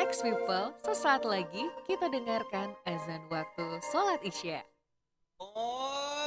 Next people, sesaat lagi kita dengarkan azan waktu sholat Isya. Oh,